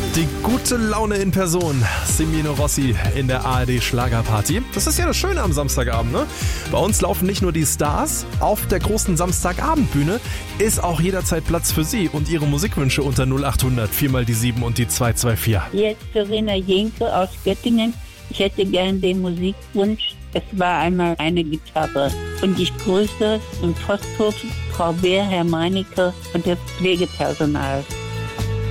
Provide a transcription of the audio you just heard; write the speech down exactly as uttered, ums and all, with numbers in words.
Die gute Laune in Person. Semino Rossi in der A R D Schlagerparty. Das ist ja das Schöne am Samstagabend, ne? Bei uns laufen nicht nur die Stars. Auf der großen Samstagabendbühne ist auch jederzeit Platz für Sie und Ihre Musikwünsche unter null acht hundert vier mal die sieben und die zwei zwei vier. Jetzt Verena Jenke aus Göttingen. Ich hätte gern den Musikwunsch. Es war einmal eine Gitarre. Und ich grüße im Posthof Frau Beer, Herr Meinecke und das Pflegepersonal.